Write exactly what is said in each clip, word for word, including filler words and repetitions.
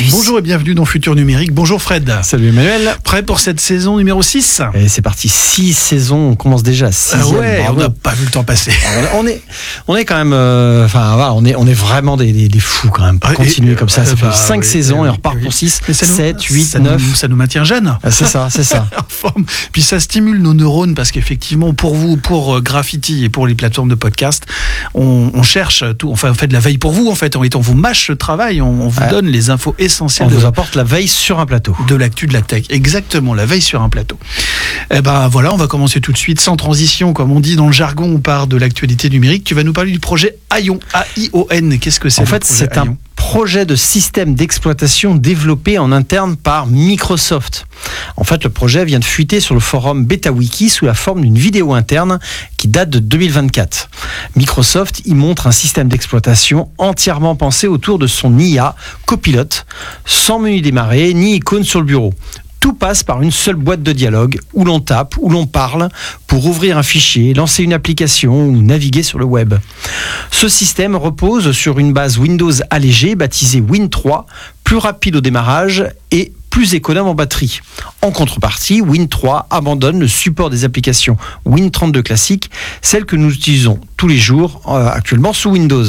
tous. Bonjour et bienvenue dans Futur Numérique. Bonjour Fred. Salut Emmanuel. Prêt pour cette saison numéro six ? Et c'est parti, six saisons, on commence déjà à sixième. Ah ouais, bravo. On n'a pas vu le temps passer. On est, on est quand même, euh, enfin voilà, on est, on est vraiment des, des, des fous quand même pour et, continuer et, comme ça. euh, Ça fait bah, cinq oui, saisons oui, et on repart oui. pour six, sept, huit, neuf. Nous, ça nous maintient jeunes. Ah, c'est ça, c'est ça. En forme. Puis ça stimule nos neurones parce qu'effectivement, pour vous, pour Graffiti et pour les plateformes de podcast, on, on cherche tout. Enfin, on fait de la veille pour vous en fait. On, on vous mâche le travail, on, on vous ouais. donne les infos essentielles. On de, vous apporte la veille sur un plateau. De l'actu de la tech. Exactement, la veille sur un plateau. Eh ben voilà, on va commencer tout de suite sans transition, comme on dit dans le jargon. On part de l'actualité numérique. Tu vas nous parler du projet Aion. A I O N. Qu'est-ce que c'est ? En fait, c'est un projet de système d'exploitation développé en interne par Microsoft. En fait, le projet vient de fuiter sur le forum BetaWiki sous la forme d'une vidéo interne qui date de deux mille vingt-quatre. Microsoft y montre un système d'exploitation entièrement pensé autour de son I A Copilot, sans menu démarrer ni icône sur le bureau. Tout passe par une seule boîte de dialogue où l'on tape, où l'on parle pour ouvrir un fichier, lancer une application ou naviguer sur le web. Ce système repose sur une base Windows allégée baptisée Win trois, plus rapide au démarrage et plus économe en batterie. En contrepartie, Win trois abandonne le support des applications Win trente-deux classiques, celles que nous utilisons tous les jours euh, actuellement sous Windows.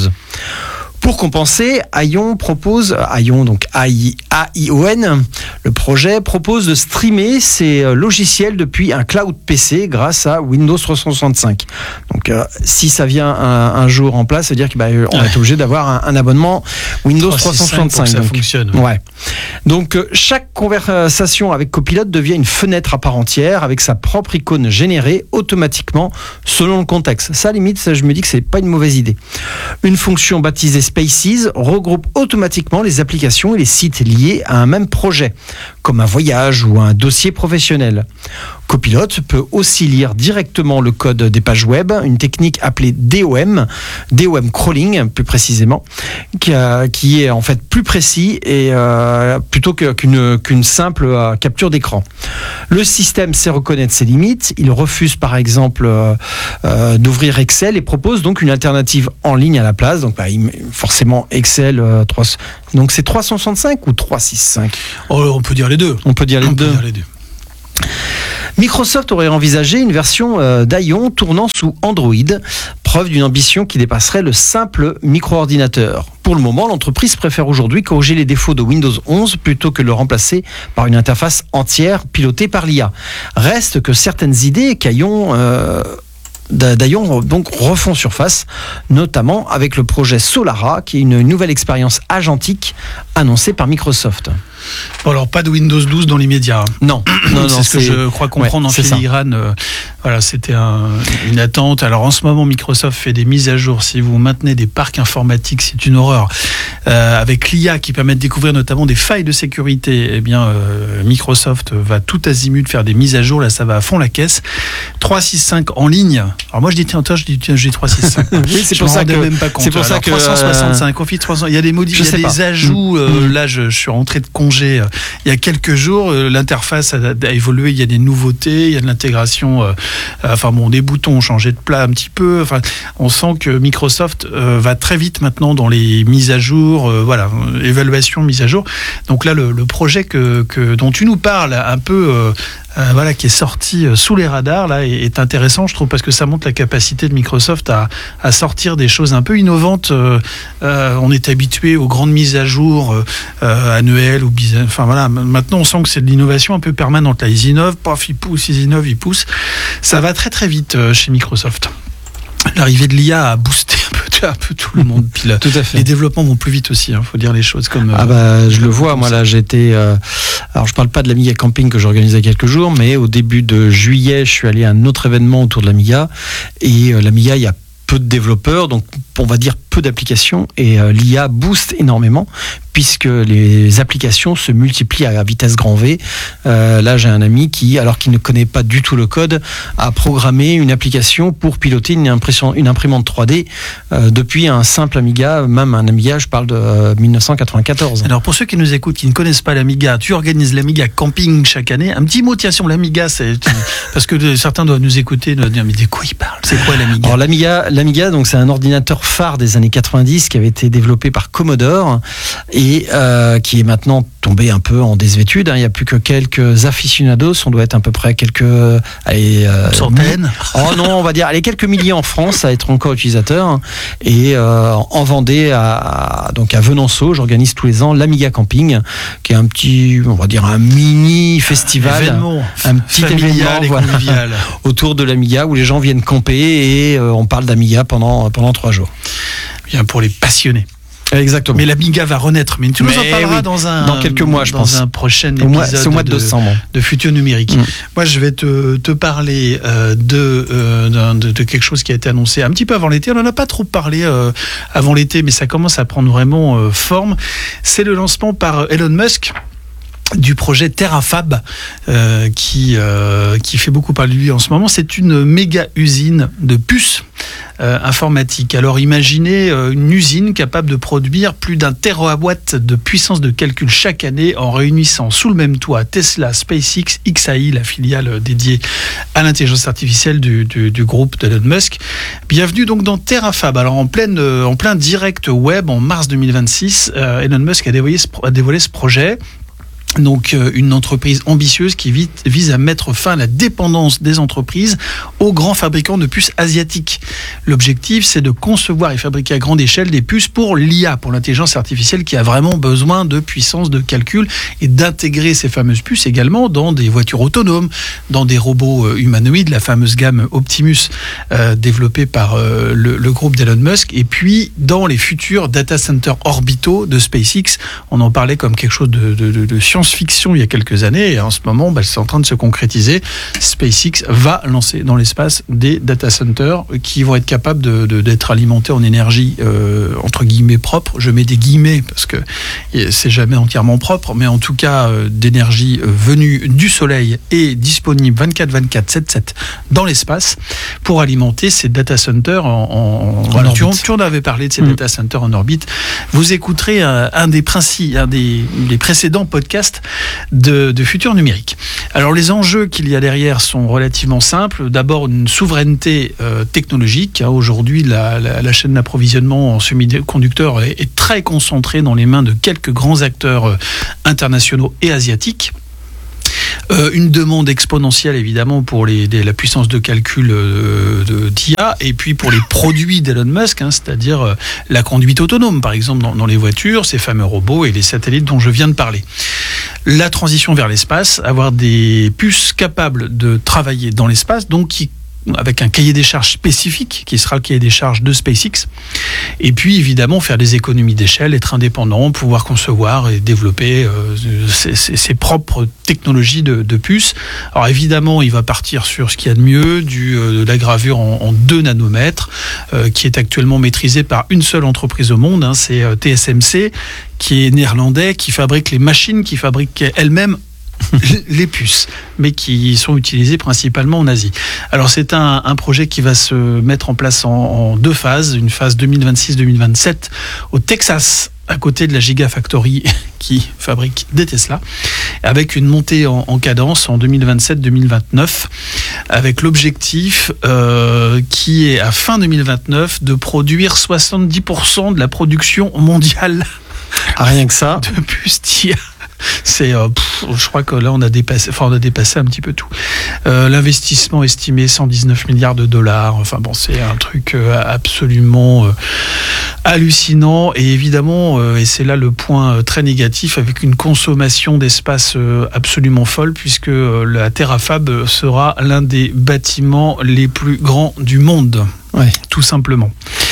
Pour compenser, Aion propose, Aion donc A I O N, le projet propose de streamer ses logiciels depuis un cloud P C grâce à Windows trois cent soixante-cinq. Donc euh, si ça vient un, un jour en place, c'est-à-dire qu'on bah, ouais. est obligé d'avoir un, un abonnement Windows trois cent soixante-cinq. Pour que ça donc, fonctionne. Ouais. Donc euh, chaque conversation avec Copilot devient une fenêtre à part entière avec sa propre icône générée automatiquement selon le contexte. Ça, limite, ça, je me dis que c'est pas une mauvaise idée. Une fonction baptisée Spaces regroupe automatiquement les applications et les sites liés à un même projet, comme un voyage ou un dossier professionnel. Copilot peut aussi lire directement le code des pages web, une technique appelée D O M, D O M crawling plus précisément, qui, a, qui est en fait plus précis et euh, plutôt que, qu'une, qu'une simple euh, capture d'écran. Le système sait reconnaître ses limites, il refuse par exemple euh, euh, d'ouvrir Excel et propose donc une alternative en ligne à la place. Donc bah, il, forcément Excel euh, trois, donc c'est trois cent soixante-cinq ou trois cent soixante-cinq ? Oh, on peut dire les deux. On peut dire les on deux. Peut dire les deux. Microsoft aurait envisagé une version euh, d'Aion tournant sous Android, preuve d'une ambition qui dépasserait le simple micro-ordinateur. Pour le moment, l'entreprise préfère aujourd'hui corriger les défauts de Windows onze plutôt que de le remplacer par une interface entière pilotée par l'I A. Reste que certaines idées qu'Aion... Euh, D'Aion donc refont surface, notamment avec le projet Solara, qui est une nouvelle expérience agentique annoncée par Microsoft. Bon, alors pas de Windows douze dans l'immédiat. Non, non, c'est non, ce que c'est... je crois comprendre ouais, en filigrane. Euh, voilà, c'était un, une attente. Alors en ce moment, Microsoft fait des mises à jour. Si vous maintenez des parcs informatiques, c'est une horreur. Euh, avec l'I A qui permet de découvrir notamment des failles de sécurité, eh bien euh, Microsoft va tout azimut faire des mises à jour. Là, ça va à fond la caisse. trois cent soixante-cinq en ligne. Alors moi, je dis tiens, toi, je dis tiens, j'ai trois cent soixante-cinq. Oui, c'est je pour ça que même pas compte. C'est pour alors, ça que trois cent soixante-cinq, Office trois cents. Il y a des modifs, il y a des pas. ajouts. Euh, mmh. Là, je, je suis rentré de congé. Il y a quelques jours, l'interface a, a évolué, il y a des nouveautés, il y a de l'intégration, euh, enfin bon, des boutons ont changé de plat un petit peu, enfin, on sent que Microsoft euh, va très vite maintenant dans les mises à jour, euh, voilà, évaluation, mise à jour. Donc là, le, le projet que, que, dont tu nous parles, un peu... Euh, Euh, voilà, qui est sorti euh, sous les radars là, est, est intéressant, je trouve, parce que ça montre la capacité de Microsoft à, à sortir des choses un peu innovantes. Euh, euh, on est habitué aux grandes mises à jour euh, annuelles ou bizarres. Enfin voilà, maintenant on sent que c'est de l'innovation un peu permanente. Là, ils innovent, paf, ils poussent, ils innovent, ils poussent. Ça va très très vite euh, chez Microsoft. L'arrivée de l'I A a boosté un peu, un peu tout le monde. Puis là, tout à fait. Les développements vont plus vite aussi. Il hein, faut dire les choses comme. Ah bah je le vois. Moi là, j'étais. Euh, alors je parle pas de l'Amiga Camping que j'organisais il y a quelques jours, mais au début de juillet, je suis allé à un autre événement autour de l'Amiga et euh, l'Amiga, il y a peu de développeurs, donc on va dire peu d'applications, et euh, l'I A booste énormément puisque les applications se multiplient à vitesse grand V. Euh, là, j'ai un ami qui, alors qu'il ne connaît pas du tout le code, a programmé une application pour piloter une, impression, une imprimante trois D euh, depuis un simple Amiga, même un Amiga, je parle de euh, dix-neuf cent quatre-vingt-quatorze. Alors, pour ceux qui nous écoutent, qui ne connaissent pas l'Amiga, tu organises l'Amiga Camping chaque année. Un petit mot, tiens, sur l'Amiga, c'est, parce que de, certains doivent nous écouter, nous dire, mais de quoi ils parlent ? C'est quoi l'Amiga ? Alors, l'Amiga, l'Amiga, donc, c'est un ordinateur phare des années années quatre-vingt-dix qui avait été développé par Commodore et euh, qui est maintenant tombé un peu en désuétude. Hein. Il n'y a plus que quelques aficionados. On doit être à peu près quelques... Allez, euh, centaines. Oh non, on va dire allez, quelques milliers en France à être encore utilisateurs. Et euh, en Vendée, à, donc à Venanceau, j'organise tous les ans l'Amiga Camping, qui est un petit, on va dire un mini festival, événement, un petit familial événement et convivial. Voilà, autour de l'Amiga où les gens viennent camper et euh, on parle d'Amiga pendant, pendant trois jours. Bien pour les passionnés. Exactement. Mais l'Amiga va renaître. Mais tu nous en parleras oui, dans un dans quelques mois, je dans pense. un prochain au mois, épisode c'est au mois de, de, décembre. de Futur Numérique. Mm. Moi, je vais te, te parler euh, de, euh, de de quelque chose qui a été annoncé un petit peu avant l'été. On n'en a pas trop parlé euh, avant l'été, mais ça commence à prendre vraiment euh, forme. C'est le lancement par Elon Musk du projet Terafab euh, qui euh, qui fait beaucoup parler de lui en ce moment. C'est une méga usine de puces euh, informatiques. Alors imaginez euh, une usine capable de produire plus d'un térawatt de puissance de calcul chaque année en réunissant sous le même toit Tesla, SpaceX, X A I, la filiale dédiée à l'intelligence artificielle du, du, du groupe d'Elon Musk. Bienvenue donc dans Terafab. Alors en pleine euh, en plein direct web en mars deux mille vingt-six, euh, Elon Musk a dévoilé ce, a dévoilé ce projet. Donc euh, une entreprise ambitieuse qui vise, vise à mettre fin à la dépendance des entreprises aux grands fabricants de puces asiatiques. L'objectif, c'est de concevoir et fabriquer à grande échelle des puces pour l'I A, pour l'intelligence artificielle qui a vraiment besoin de puissance de calcul et d'intégrer ces fameuses puces également dans des voitures autonomes, dans des robots euh, humanoïdes, la fameuse gamme Optimus euh, développée par euh, le, le groupe d'Elon Musk, et puis dans les futurs data centers orbitaux de SpaceX. On en parlait comme quelque chose de, de, de, de science-fiction il y a quelques années, et en ce moment, bah, c'est en train de se concrétiser. SpaceX va lancer dans l'espace des data centers qui vont être capables de, de, d'être alimentés en énergie euh, entre guillemets propre. Je mets des guillemets parce que c'est jamais entièrement propre, mais en tout cas euh, d'énergie euh, venue du soleil et disponible vingt-quatre vingt-quatre, sept sept dans l'espace pour alimenter ces data centers en, en, en voilà, orbite. Tu, tu en avais parlé de ces mmh. data centers en orbite. Vous écouterez un, un des principes, un des, des précédents podcasts de, de Futur Numérique. Alors les enjeux qu'il y a derrière sont relativement simples. D'abord une souveraineté euh, technologique. Aujourd'hui, la, la, la chaîne d'approvisionnement en semi-conducteurs est, est très concentrée dans les mains de quelques grands acteurs euh, internationaux et asiatiques. Euh, une demande exponentielle évidemment pour les, des, la puissance de calcul euh, de, d'I A, et puis pour les produits d'Elon Musk, hein, c'est-à-dire euh, la conduite autonome par exemple dans, dans les voitures, ces fameux robots et les satellites dont je viens de parler. La transition vers l'espace, avoir des puces capables de travailler dans l'espace, donc qui avec un cahier des charges spécifique qui sera le cahier des charges de SpaceX, et puis évidemment faire des économies d'échelle, être indépendant, pouvoir concevoir et développer euh, ses, ses, ses propres technologies de, de puces. Alors évidemment, il va partir sur ce qu'il y a de mieux, du, euh, de la gravure en, en deux nanomètres, euh, qui est actuellement maîtrisée par une seule entreprise au monde, hein, c'est euh, T S M C, qui est néerlandais, qui fabrique les machines, qui fabrique elle-même les puces, mais qui sont utilisées principalement en Asie. Alors c'est un, un projet qui va se mettre en place en, en deux phases, une phase deux mille vingt-six deux mille vingt-sept au Texas, à côté de la Gigafactory qui fabrique des Tesla, avec une montée en, en cadence en deux mille vingt-sept deux mille vingt-neuf, avec l'objectif euh, qui est à fin deux mille vingt-neuf de produire soixante-dix pour cent de la production mondiale. Ah, rien que ça. De puces d'I A. C'est, euh, pff, je crois que là on a dépassé, enfin on a dépassé un petit peu tout. Euh, l'investissement estimé cent dix-neuf milliards de dollars. Enfin bon, c'est un truc euh, absolument euh, hallucinant, et évidemment, euh, et c'est là le point euh, très négatif, avec une consommation d'espace euh, absolument folle, puisque euh, la Terafab sera l'un des bâtiments les plus grands du monde. Ouais. Tout simplement.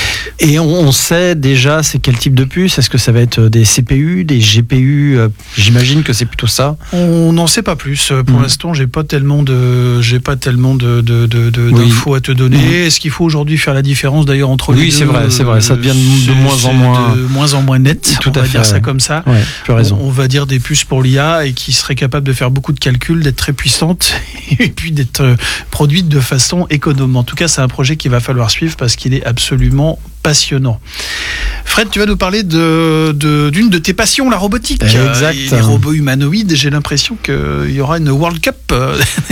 Et on, on sait déjà c'est quel type de puce. Est-ce que ça va être des C P U, des G P U? J'imagine que c'est plutôt ça. On n'en sait pas plus. Pour mmh. l'instant, j'ai pas tellement de, j'ai pas tellement de, de, de, de oui. d'infos à te donner. Mmh. Est-ce qu'il faut aujourd'hui faire la différence d'ailleurs entre oui, les deux? Oui, c'est vrai, c'est vrai. Ça devient de, de moins en moins, de moins en moins net. Tout on à va fait, dire ouais. ça comme ça. Ouais, tu as raison. On, on va dire des puces pour l'I A, et qui seraient capables de faire beaucoup de calculs, d'être très puissantes, et puis d'être produites de façon économe. En tout cas, c'est un projet qu'il va falloir suivre parce qu'il est absolument passionnant. Fred, tu vas nous parler de, de, d'une de tes passions, la robotique. Exact. Et les robots humanoïdes. J'ai l'impression qu'il y aura une World Cup euh, des robots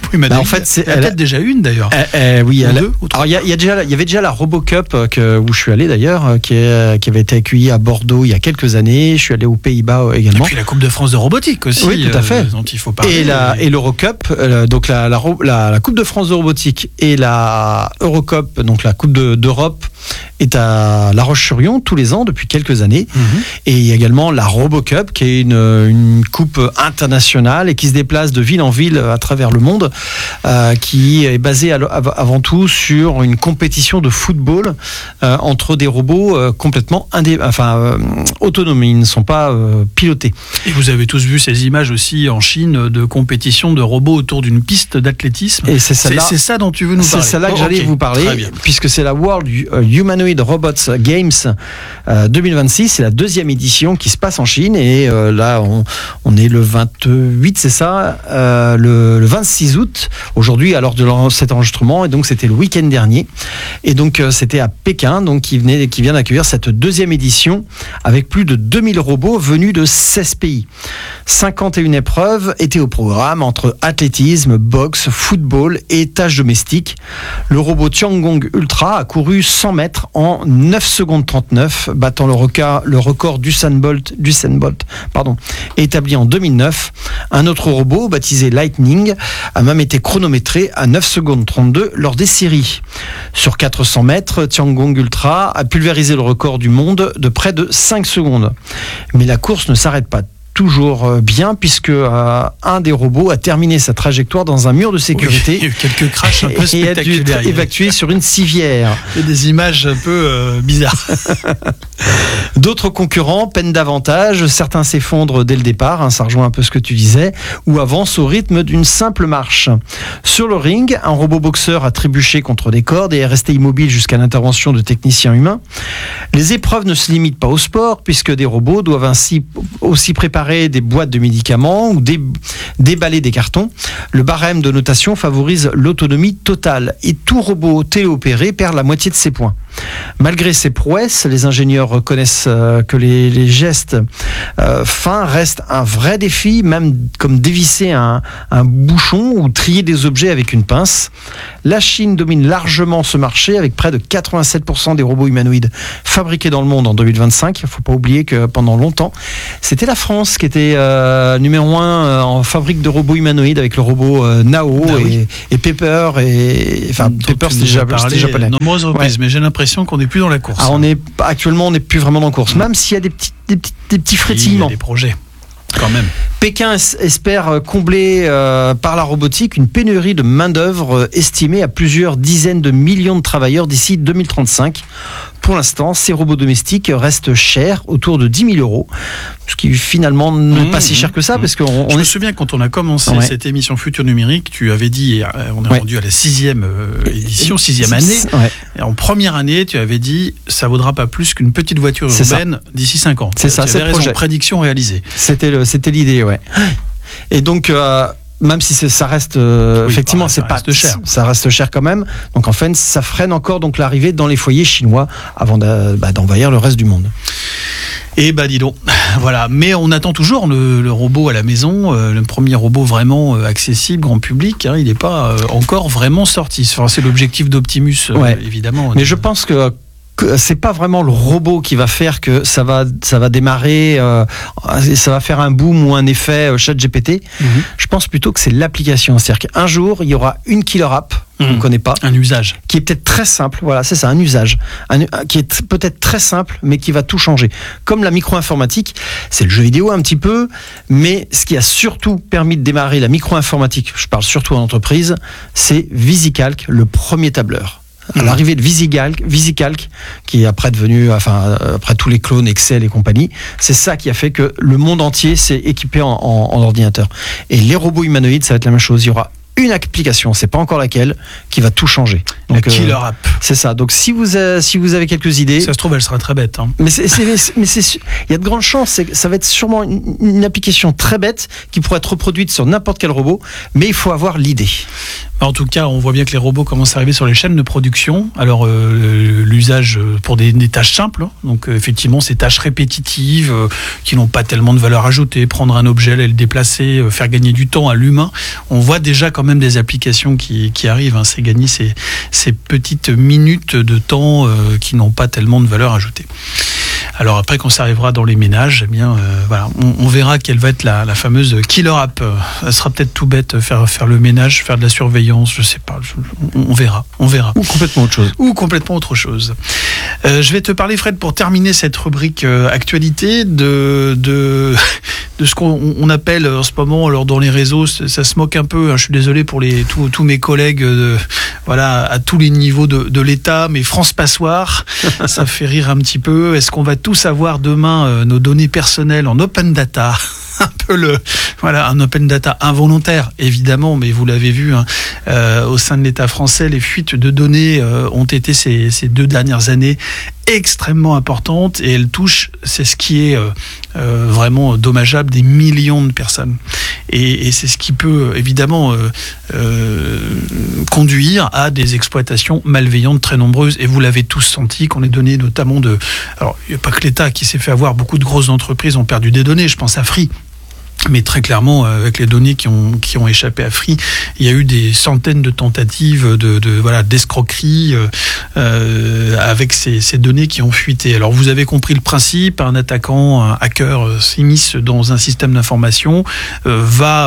humanoïde. Bah, en fait, c'est, il y a elle peut-être a... déjà une d'ailleurs. Euh, euh, oui, Ou elle a... deux, ou trois. Alors il y, a, il y a déjà, il y avait déjà la RoboCup euh, que, où je suis allé d'ailleurs, euh, qui, est, qui avait été accueillie à Bordeaux il y a quelques années. Je suis allé aux Pays-Bas euh, également. Et puis la Coupe de France de robotique aussi. Oui, tout à fait. Euh, dont il faut parler. Et, la, et l'Eurocup, euh, donc la, la, la, la Coupe de France de robotique et la Eurocup, donc la Coupe de, d'Europe, est à La Roche-sur-Yon tous les ans depuis quelques années. Mmh. Et il y a également la RoboCup, qui est une, une coupe internationale et qui se déplace de ville en ville à travers le monde, euh, qui est basée à, avant tout sur une compétition de football euh, entre des robots euh, complètement indé, enfin, euh, autonomes. Ils ne sont pas euh, pilotés. Et vous avez tous vu ces images aussi en Chine de compétition de robots autour d'une piste d'athlétisme. Et c'est, c'est, c'est ça dont tu veux nous c'est parler. C'est celle-là que oh, j'allais okay. vous parler, puisque c'est la World Humanoid Robots Games euh, deux mille vingt-six. C'est la deuxième édition qui se passe en Chine. Et euh, là, on, on est le vingt-huit, c'est ça, euh, le, le vingt-six août, aujourd'hui, à l'heure de cet enregistrement. Et donc, c'était le week-end dernier. Et donc, euh, c'était à Pékin, donc, qui, venait, qui vient d'accueillir cette deuxième édition avec plus de deux mille robots venus de seize pays. cinquante et une épreuves étaient au programme entre athlétisme, boxe, football et tâches domestiques. Le robot Tiangong Ultra a couru cent mètres en neuf secondes trente-neuf, battant le record, le record d'Usain Bolt, d'Usain Bolt pardon, établi en deux mille neuf. Un autre robot, baptisé Lightning, a même été chronométré à neuf secondes trente-deux lors des séries. Sur quatre cents mètres, Tiangong Ultra a pulvérisé le record du monde de près de cinq secondes. Mais la course ne s'arrête pas toujours bien, puisque euh, un des robots a terminé sa trajectoire dans un mur de sécurité. Oui, il y a eu quelques crashs un peu spectaculaires. Et a dû être évacué sur une civière. Il y a des images un peu euh, bizarres. D'autres concurrents peinent davantage. Certains s'effondrent dès le départ, hein, ça rejoint un peu ce que tu disais, ou avancent au rythme d'une simple marche. Sur le ring, un robot boxeur a trébuché contre des cordes et est resté immobile jusqu'à l'intervention de techniciens humains. Les épreuves ne se limitent pas au sport, puisque des robots doivent ainsi aussi préparer des boîtes de médicaments ou dé- déballer des cartons. Le barème de notation favorise l'autonomie totale et tout robot téléopéré perd la moitié de ses points. Malgré ces prouesses, les ingénieurs reconnaissent euh, que les, les gestes euh, fins restent un vrai défi, même comme dévisser un, un bouchon ou trier des objets avec une pince. La Chine domine largement ce marché avec près de quatre-vingt-sept pour cent des robots humanoïdes fabriqués dans le monde en deux mille vingt-cinq. Il ne faut pas oublier que pendant longtemps, c'était la France qui était euh, numéro un euh, en fabrique de robots humanoïdes avec le robot euh, Nao ah, et, oui. et Pepper. Et, enfin, Donc, Pepper, c'était déjà, c'était japonais. Nombreuses reprises, ouais. Mais j'ai l'impression qu'on n'est plus dans la course. Ah, on est, actuellement, on n'est plus vraiment dans la course, même s'il y a des petits, des petits, des petits frétillements. Il y a des projets. Quand même. Pékin espère combler euh, par la robotique une pénurie de main-d'œuvre estimée à plusieurs dizaines de millions de travailleurs d'ici deux mille trente-cinq. Pour l'instant, ces robots domestiques restent chers, autour de dix mille euros, ce qui finalement n'est mmh, pas si cher que ça. Mmh. Parce qu'on, on Je est... me souviens quand on a commencé ouais. cette émission Futur Numérique, tu avais dit, on est ouais. rendu à la sixième euh, édition, sixième année. Ouais. Et en première année, tu avais dit, ça vaudra pas plus qu'une petite voiture c'est urbaine ça. D'ici cinq ans. C'est ça, c'est le projet. Prédiction réalisée. C'était, le, c'était l'idée, ouais. Et donc... Euh, même si ça reste euh, oui, effectivement bah, ça c'est reste pas cher. Ça reste cher quand même. Donc en fait, ça freine encore donc l'arrivée dans les foyers chinois avant de, bah, d'envahir le reste du monde. Et bah dis donc, voilà. Mais on attend toujours le, le robot à la maison, euh, le premier robot vraiment euh, accessible, grand public. Hein, il n'est pas euh, encore vraiment sorti. Enfin, c'est l'objectif d'Optimus, euh, ouais. évidemment. Mais je pense que c'est pas vraiment le robot qui va faire que ça va ça va démarrer, euh, ça va faire un boom ou un effet euh, ChatGPT. Mm-hmm. Je pense plutôt que c'est l'application. C'est-à-dire qu'un jour il y aura une killer app qu'on mmh. ne connaît pas, un usage qui est peut-être très simple. Voilà, c'est ça, un usage, un, qui est t- peut-être très simple, mais qui va tout changer. Comme la micro-informatique, c'est le jeu vidéo un petit peu, mais ce qui a surtout permis de démarrer la micro-informatique, je parle surtout en entreprise, c'est VisiCalc, le premier tableur. À l'arrivée de VisiCalc, VisiCalc, qui est après devenu, enfin, après tous les clones Excel et compagnie, c'est ça qui a fait que le monde entier s'est équipé en, en, en ordinateur. Et les robots humanoïdes, ça va être la même chose. Il y aura une application, c'est pas encore laquelle, qui va tout changer. Donc, la killer euh, app. C'est ça. Donc si vous avez, si vous avez quelques idées, ça se trouve elle sera très bête. Hein. Mais c'est, c'est, mais c'est, il y a de grandes chances. C'est, ça va être sûrement une, une application très bête qui pourrait être reproduite sur n'importe quel robot, mais il faut avoir l'idée. En tout cas, on voit bien que les robots commencent à arriver sur les chaînes de production. Alors, euh, l'usage pour des, des tâches simples, hein. Donc euh, effectivement, ces tâches répétitives euh, qui n'ont pas tellement de valeur ajoutée, prendre un objet, aller le déplacer, euh, faire gagner du temps à l'humain. On voit déjà quand même des applications qui, qui arrivent. Hein. C'est gagner ces, ces petites minutes de temps euh, qui n'ont pas tellement de valeur ajoutée. Alors après, quand ça arrivera dans les ménages, eh bien, euh, voilà, on, on verra quelle va être la, la fameuse killer app. Ça sera peut-être tout bête, faire faire le ménage, faire de la surveillance, je sais pas. Je, on, on verra, on verra. Ou complètement autre chose. Ou complètement autre chose. Euh, je vais te parler, Fred, pour terminer cette rubrique euh, actualité, de de de ce qu'on on appelle en ce moment, alors dans les réseaux, ça, ça se moque un peu. Hein, je suis désolé pour les tous tous mes collègues, euh, voilà, à tous les niveaux de, de l'État, mais France Passoire, ça fait rire un petit peu. Est-ce qu'on va tous savoir demain euh, nos données personnelles en open data? Un peu le voilà, un open data involontaire évidemment, mais vous l'avez vu, hein, euh, au sein de l'État français, les fuites de données euh, ont été ces, ces deux dernières années extrêmement importantes, et elles touchent, c'est ce qui est euh, euh, vraiment dommageable, des millions de personnes, et, et c'est ce qui peut évidemment euh, euh, conduire à des exploitations malveillantes très nombreuses, et vous l'avez tous senti, qu'on est donné notamment de, alors il n'y a pas que l'État qui s'est fait avoir, beaucoup de grosses entreprises ont perdu des données, je pense à Free. Mais très clairement, avec les données qui ont qui ont échappé à Free, il y a eu des centaines de tentatives de, de voilà d'escroquerie euh, avec ces, ces données qui ont fuité. Alors vous avez compris le principe, un attaquant, un hacker s'immisce dans un système d'information, euh, va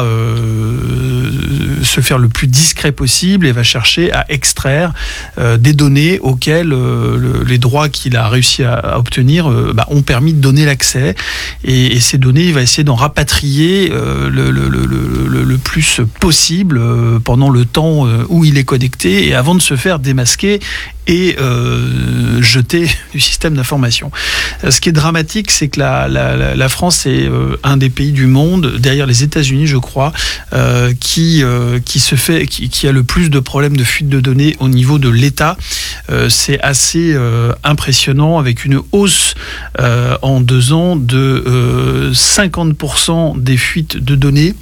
euh, se faire le plus discret possible et va chercher à extraire euh, des données auxquelles euh, le, les droits qu'il a réussi à, à obtenir euh, bah, ont permis de donner l'accès, et, et ces données, il va essayer d'en rapatrier Euh, le, le, le, le, le plus possible euh, pendant le temps euh, où il est connecté, et avant de se faire démasquer et euh, jeter du système d'information. Ce qui est dramatique, c'est que la, la, la France est euh, un des pays du monde, derrière les États-Unis, je crois, euh, qui euh, qui se fait, qui, qui a le plus de problèmes de fuite de données au niveau de l'État. Euh, c'est assez euh, impressionnant, avec une hausse euh, en deux ans de euh, cinquante pour cent des fuites de données.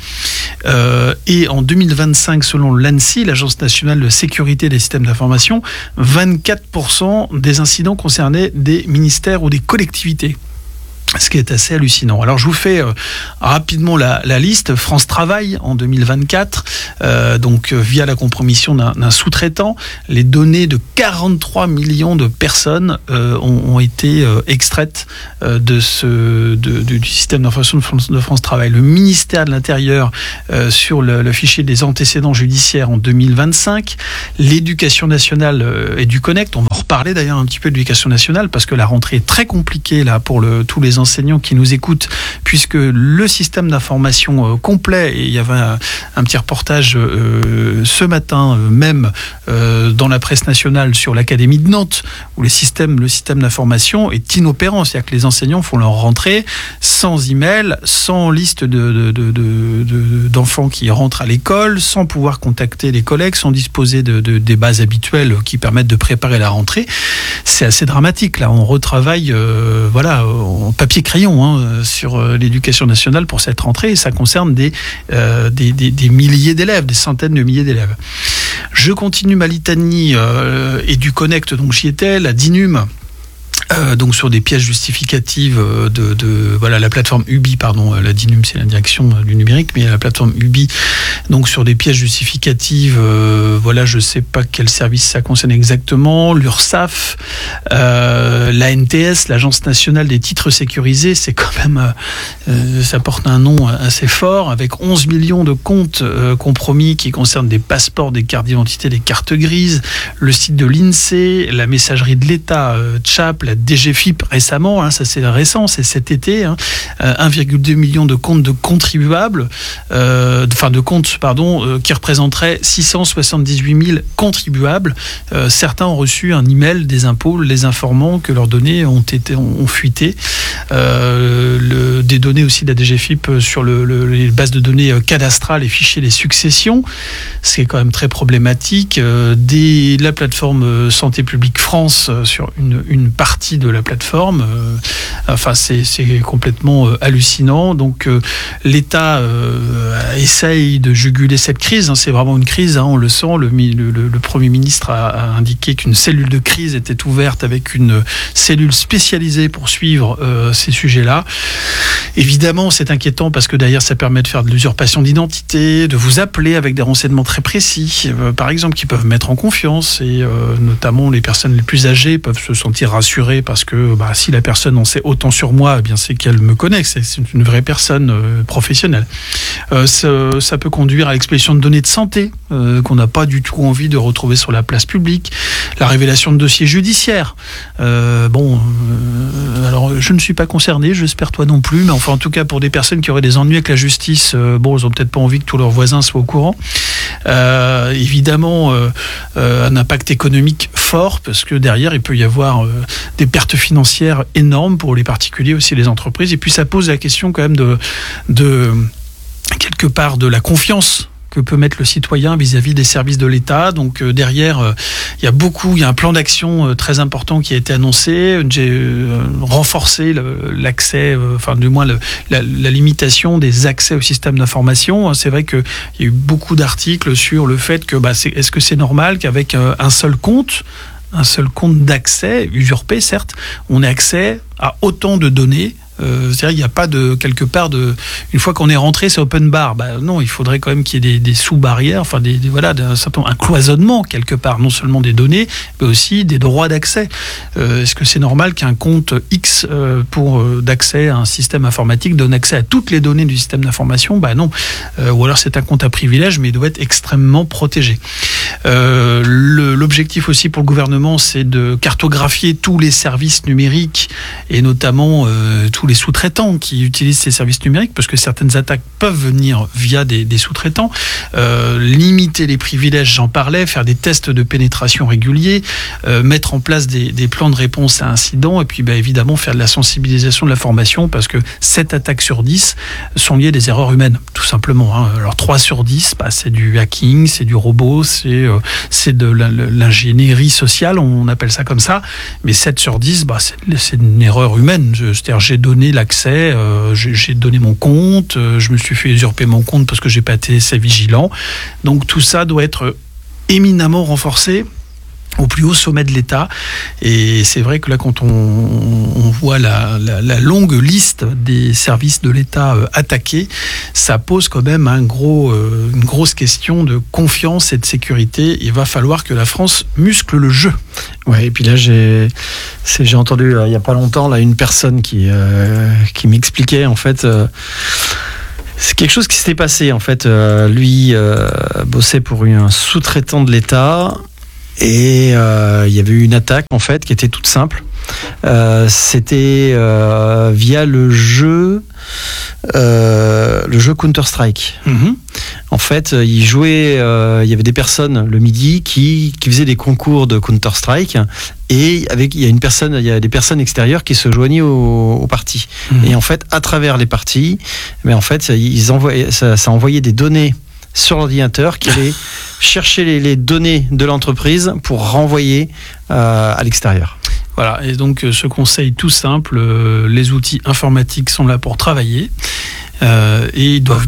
Euh, et en deux mille vingt-cinq, selon l'ANSSI, l'Agence nationale de sécurité des systèmes d'information, vingt-quatre pour cent des incidents concernaient des ministères ou des collectivités. Ce qui est assez hallucinant. Alors je vous fais euh, rapidement la, la liste. France Travail en deux mille vingt-quatre, euh, donc euh, via la compromission d'un, d'un sous-traitant, les données de quarante-trois millions de personnes euh, ont, ont été euh, extraites euh, de ce de, de, du système d'information de France, de France Travail. Le ministère de l'Intérieur euh, sur le, le fichier des antécédents judiciaires en deux mille vingt-cinq, l'Éducation nationale euh, et du Connect. On va en reparler d'ailleurs un petit peu de l'Éducation nationale, parce que la rentrée est très compliquée là pour le, tous les enseignants qui nous écoutent, puisque le système d'information euh, complet, et il y avait un, un petit reportage euh, ce matin euh, même euh, dans la presse nationale sur l'Académie de Nantes, où les systèmes, le système d'information est inopérant, c'est-à-dire que les enseignants font leur rentrée sans email, sans liste de, de, de, de, de, d'enfants qui rentrent à l'école, sans pouvoir contacter les collègues, sans disposer de, de, des bases habituelles qui permettent de préparer la rentrée. C'est assez dramatique, là, on retravaille euh, voilà, en papier crayon hein, sur euh, l'éducation nationale pour cette rentrée, et ça concerne des, euh, des, des, des milliers d'élèves, des centaines de milliers d'élèves. Je continue ma litanie euh, et du Connect, donc j'y étais, la DINUM. Euh, donc sur des pièces justificatives de, de voilà la plateforme Ubi, pardon, la DINUM c'est la direction du numérique, mais la plateforme Ubi, donc sur des pièces justificatives, euh, voilà je sais pas quel service ça concerne exactement, l'URSSAF, euh, la N T S, l'Agence nationale des titres sécurisés, c'est quand même euh, ça porte un nom assez fort, avec onze millions de comptes euh, compromis qui concernent des passeports, des cartes d'identité, des cartes grises, le site de l'INSEE, la messagerie de l'État, euh, Tchap, la D G F I P récemment, hein, ça c'est récent, c'est cet été, hein, un virgule deux million de comptes de contribuables, euh, enfin de comptes, pardon, euh, qui représenteraient six cent soixante-dix-huit mille contribuables. Euh, certains ont reçu un email des impôts les informant que leurs données ont été ont, ont fuité. Euh, le des données aussi de la D G F I P sur le, le, les bases de données cadastrales et fichiers des successions. C'est quand même très problématique. Euh, dès la plateforme Santé publique France, euh, sur une, une partie de la plateforme, euh, enfin c'est, c'est complètement euh, hallucinant. Donc euh, l'État euh, essaye de juguler cette crise. Hein. C'est vraiment une crise, hein, on le sent. Le, le, le Premier ministre a, a indiqué qu'une cellule de crise était ouverte avec une cellule spécialisée pour suivre euh, ces sujets-là. Évidemment, c'est inquiétant parce que derrière, ça permet de faire de l'usurpation d'identité, de vous appeler avec des renseignements très précis, euh, par exemple, qui peuvent mettre en confiance. Et euh, notamment, les personnes les plus âgées peuvent se sentir rassurées parce que bah, si la personne en sait autant sur moi, eh bien, c'est qu'elle me connaît, c'est, c'est une vraie personne euh, professionnelle. Euh, ça, ça peut conduire à l'exploitation de données de santé euh, qu'on n'a pas du tout envie de retrouver sur la place publique, la révélation de dossiers judiciaires. Euh, bon, euh, alors je ne suis pas concerné, j'espère toi non plus, mais enfin en tout cas pour des personnes qui auraient des ennuis avec la justice, euh, bon, ils ont peut-être pas envie que tous leurs voisins soient au courant. Euh, évidemment, euh, euh, un impact économique fort parce que derrière il peut y avoir euh, des pertes financières énormes pour les particuliers, aussi les entreprises, et puis ça pose la question quand même de, de quelque part de la confiance que peut mettre le citoyen vis-à-vis des services de l'État. Donc euh, derrière, euh, il y a beaucoup, il y a un plan d'action euh, très important qui a été annoncé. J'ai euh, renforcé le, l'accès, euh, enfin du moins le, la, la limitation des accès au système d'information. C'est vrai qu'il y a eu beaucoup d'articles sur le fait que bah, c'est, est-ce que c'est normal qu'avec euh, un seul compte, un seul compte d'accès, usurpé certes, on ait accès à autant de données. Euh, c'est-à-dire qu'il n'y a pas de quelque part de une fois qu'on est rentré c'est open bar. Bah non, il faudrait quand même qu'il y ait des, des sous-barrières, enfin des, des voilà, d'un certain un cloisonnement quelque part, non seulement des données, mais aussi des droits d'accès. Euh, est-ce que c'est normal qu'un compte X euh, pour euh, d'accès à un système informatique donne accès à toutes les données du système d'information? Bah non. Euh, ou alors c'est un compte à privilège, mais il doit être extrêmement protégé. Euh, le, l'objectif aussi pour le gouvernement, c'est de cartographier tous les services numériques et notamment euh, tous les sous-traitants qui utilisent ces services numériques, parce que certaines attaques peuvent venir via des, des sous-traitants. Euh, limiter les privilèges, j'en parlais, faire des tests de pénétration réguliers, euh, mettre en place des, des plans de réponse à incidents, et puis bah, évidemment faire de la sensibilisation de la formation, parce que sept attaques sur dix sont liées à des erreurs humaines, tout simplement. Hein. Alors trois sur dix, bah, c'est du hacking, c'est du robot, c'est, euh, c'est de la, l'ingénierie sociale, on appelle ça comme ça, mais sept sur dix, bah, c'est, c'est une erreur humaine. Je, c'est-à-dire j'ai donné l'accès, euh, j'ai, j'ai donné mon compte, euh, je me suis fait usurper mon compte parce que j'ai pas été assez vigilant. Donc tout ça doit être éminemment renforcé au plus haut sommet de l'État. Et c'est vrai que là, quand on, on voit la, la, la longue liste des services de l'État euh, attaqués, ça pose quand même un gros, euh, une grosse question de confiance et de sécurité. Il va falloir que la France muscle le jeu. Ouais, et puis là, j'ai, c'est, j'ai entendu euh, il n'y a pas longtemps là, une personne qui, euh, qui m'expliquait en fait... Euh, C'est quelque chose qui s'était passé en fait. Euh, lui euh, bossait pour un sous-traitant de l'État et euh, il y avait eu une attaque en fait qui était toute simple. Euh, c'était euh, via le jeu, euh, le jeu Counter-Strike. Mm-hmm. En fait, il jouait. Euh, il y avait des personnes le midi qui qui faisaient des concours de Counter-Strike et avec il y a une personne, il y a des personnes extérieures qui se joignaient au, au parti. Mmh. Et en fait, à travers les parties, mais en fait, ils envoyaient, ça, ça envoyait des données sur l'ordinateur qui allaient chercher les, les données de l'entreprise pour renvoyer euh, à l'extérieur. Voilà, et donc ce conseil tout simple, euh, les outils informatiques sont là pour travailler euh, et ils doivent